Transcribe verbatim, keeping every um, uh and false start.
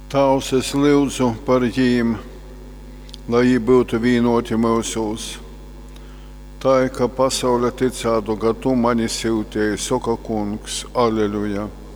Tavs, es lūdzu par ģīm, lai viņi būtu vienoti mūsos. Tā, ka pasaule ticētu, ka tu mani siltēji, saka kungs, aleluja.